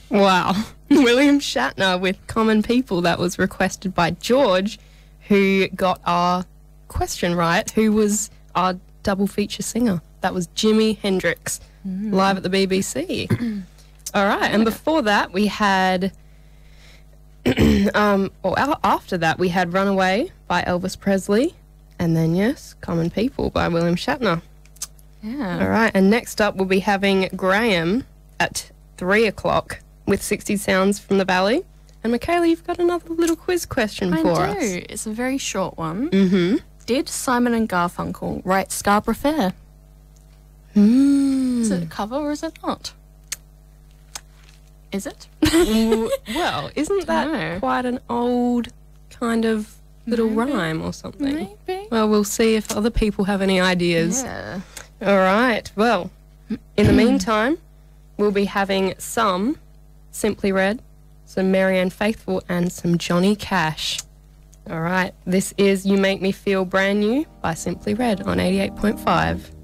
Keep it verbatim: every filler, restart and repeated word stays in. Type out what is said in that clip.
Wow. William Shatner with Common People. That was requested by George, who got our question right, who was our double feature singer. That was Jimi Hendrix, mm. live at the B B C. All right, and before that we had, um, or after that we had Runaway by Elvis Presley, and then, yes, Common People by William Shatner. Yeah. All right, and next up we'll be having Graham at three o'clock with sixty Sounds from the Valley. And Michaela, you've got another little quiz question I for do. us. It's a very short one. Mm-hmm. Did Simon and Garfunkel write Scarborough Fair? Mm. Is it a cover or is it not? Is it? Well, isn't that know. quite an old kind of little Maybe. rhyme or something? Maybe. Well, we'll see if other people have any ideas. Yeah. All right. Well, in the meantime, we'll be having some Simply Red, some Marianne Faithfull, and some Johnny Cash. All right. This is You Make Me Feel Brand New by Simply Red on eighty-eight point five.